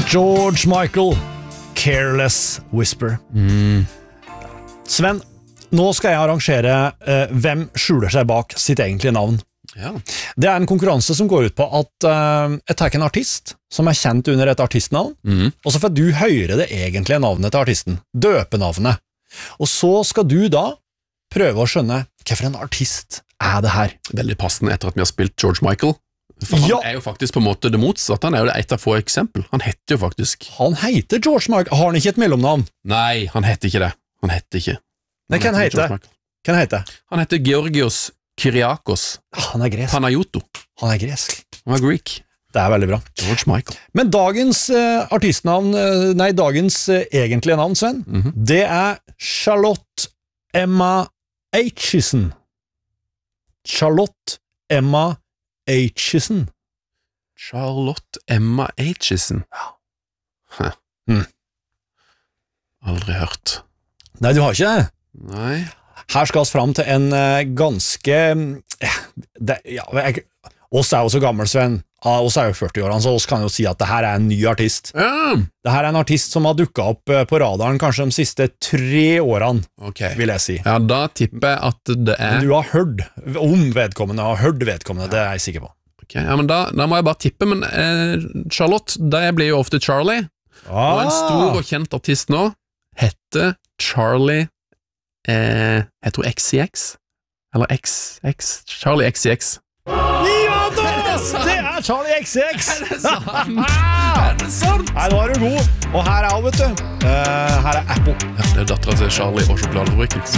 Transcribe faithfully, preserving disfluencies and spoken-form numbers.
George Michael, Careless Whisper. Mm. Sven, nå skal jeg arrangere uh, hvem skjuler seg bak sitt egentlige navn. Ja. Det er en konkurranse som går ut på at uh, jeg tar en artist som er kjent under et artistnavn, Mm. og så får du høre det egentlige navnet til artisten, døpenavnet. Og så skal du da prøve å skjønne hva for en artist er det her. Veldig passende etter at vi har spilt George Michael. For han Ja. er jo faktisk på en måte det motsatte. Han er jo et av få eksempel. Han heter jo faktisk Han heter George Michael. Har han ikke et mellomnavn? Nei, han heter ikke det. Han heter ikke. Nei, hva han heter heter? George Michael. Hva han heter? Han heter Georgios Kyriakos Han er gresk. Panayotou. Han er gresk. Han var Greek. Det er veldig bra. George Michael. Men dagens uh, artistnavn, uh, nei, dagens uh, egentlige navn, Sven, Mhm. det er Charlotte Emma Aitchison. Charlotte Emma Aitchison. Charlotte Emma Aitchison. Hæ. Mm. Aldri hørt. Nei, du har ikke det? Nei. Her skal vi fram til en uh, ganske eh, det, ja, jeg, oss er jo så gammel, Sven. Ja, oss er jo førti-årene, så oss kan jo si at det her er en ny artist. Ja. Det her er en artist som har dukket opp uh, på radaren kanskje de siste tre årene, Ok. vil jeg si. Ja, da tipper jeg at det er Men du har hørt om vedkommende, har hørt vedkommende, det er jeg sikker på. Ok, ja, men da, da må jeg bare tippe, men eh, Charlotte, det blir jo ofte Charlie, og en stor og kjent artist nå heter Charlie eh, heter hun X C X? Eller X X? Charlie X C X. Ja da! Det er Charlie X C X! Er det sant? Nei, nå er du god. Og her er hun, vet du. Eh, her er Apple. Ja, det er datteren til Charlie og sjokoladefabrikken.